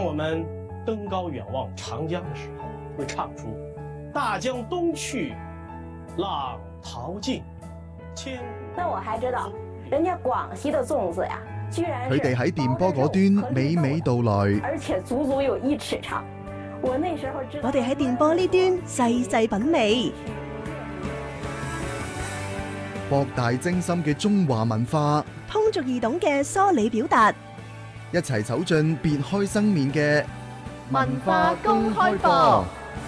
当我们登高远望长江的时候，会唱出“大江东去，浪淘尽，千古”。 那我还知道，人家廣西的粽子呀，居然佢哋喺電波嗰端娓娓道來， 而且足足有1尺長。我那時候知道， 我哋喺電波呢端細細品味， 博大精深嘅中華文化， 通俗易懂嘅梳理表達， 一齊走進別開生面嘅文化公開課。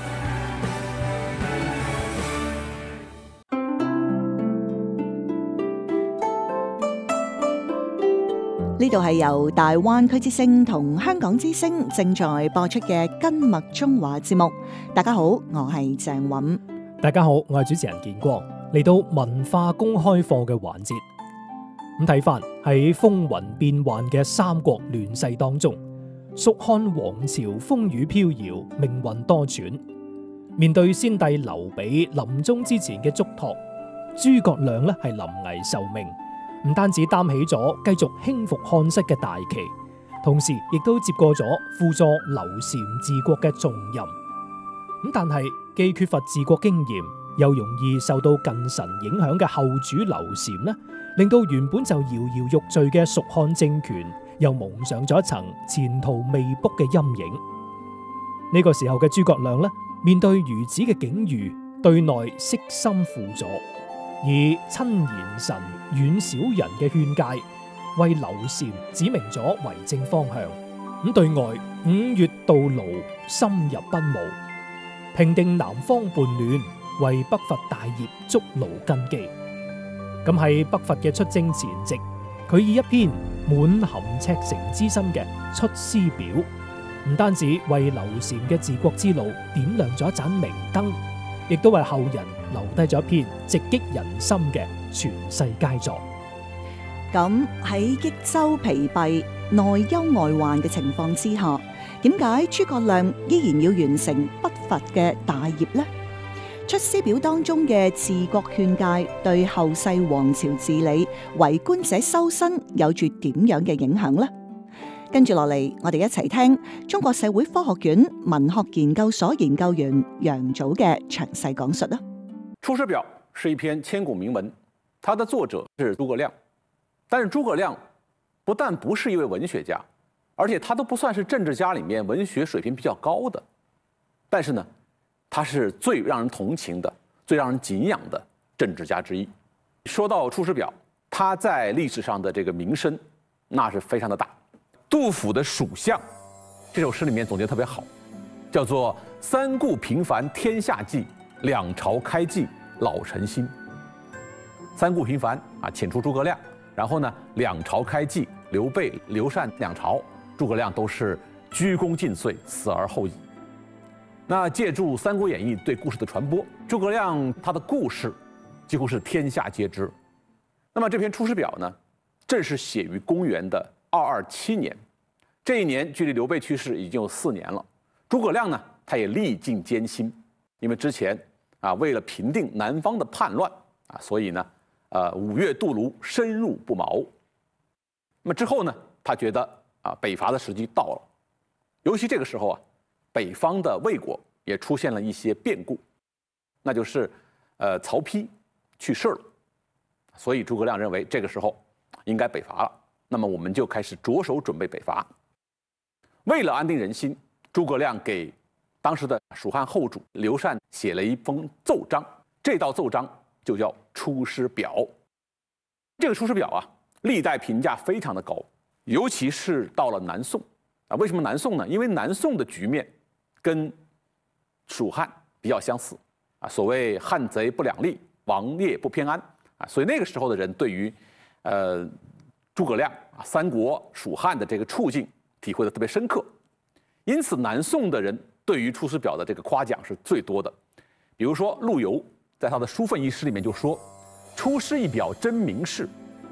呢度係由大灣區之聲同香港之聲正在播出嘅《根脈中華》節目。大家好，我係鄭韻。 大家好，我係主持人建光。嚟到文化公開課嘅環節，咁睇翻喺風雲變幻嘅三國亂世當中，蜀漢王朝風雨飄搖，命運多舛。面對先帝劉備臨終之前嘅囑託，諸葛亮呢係臨危受命。唔單止擔起咗繼續興復漢室嘅大旗，同時亦都接過咗輔助劉禪治國嘅重任。咁但係既缺乏治國經驗，又容易受到近臣影響嘅後主劉禪呢，令到原本就搖搖欲墜嘅蜀漢政權又蒙上咗一層前途未卜嘅陰影。呢個時候嘅諸葛亮呢，面對如此嘅境遇，對內悉心輔助，以親賢臣遠小人嘅勸誡，為劉禪指明咗為政方向。咁對外5月到魯，深入軍務，平定南方叛亂，為北伐大業築牢根基。咁喺北伐嘅出征前夕，佢以一篇滿含赤誠之心嘅《出師表》，唔單止為劉禪嘅治國之路點亮咗一盞明燈，亦都為後人留低咗一篇直擊人心嘅傳世佳作。 咁喺益州疲憊、內憂外患嘅情況之下，點解諸葛亮依然要完成北伐嘅大業呢？出師表當中嘅治國勸誡，對後世王朝治理、為官者修身有住點樣嘅影響呢？跟住落嚟，我哋一齊聽中國社會科學院文學研究所研究員楊祖嘅詳細講述啦。 《出師表》是一篇千古名文，它的作者是諸葛亮。但是諸葛亮不但不是一位文學家，而且他都不算是政治家里面文學水平比較高的。但是呢，他是最讓人同情的、最讓人敬仰的政治家之一。說到《出師表》，他在歷史上的這個名聲那是非常的大。杜甫的《蜀相》這首詩裡面總結特別好，叫做“三顧平凡天下計，兩朝開濟老臣心”。三顧平凡啊，遣出諸葛亮，然後呢，兩朝開濟，劉備、劉禪兩朝，諸葛亮都是鞠躬盡瘁，死而後已。那借助《三國演義》對故事的傳播，諸葛亮他的故事幾乎是天下皆知。那麼這篇《出師表》呢，正是寫於公元的227年，這一年距離劉備去世已經有4年了。諸葛亮呢，他也歷盡艱辛，因為之前啊，為了平定南方的叛亂啊，所以呢，5月渡盧，深入不毛。那麼之後呢，他覺得啊，北伐的時機到了，尤其這個時候啊，北方的魏國也出現了一些變故，那就是曹丕去世了，所以諸葛亮認為這個時候應該北伐了。那麼我們就開始着手準備北伐。為了安定人心，諸葛亮給當時的蜀漢後主劉禪寫了一封奏章，這道奏章就叫《出師表》。這個《出師表》啊，歷代評價非常的高，尤其是到了南宋啊。為什麼南宋呢？因為南宋的局面跟蜀漢比較相似啊，所謂漢賊不兩立，王業不偏安啊，所以那個時候的人對於諸葛亮啊，三國蜀漢的這個處境體會得特別深刻，因此南宋的人對於《出師表》的這個誇獎是最多的。比如說陸游在他的《書憤一詩裡面就說：“出師一表真名士，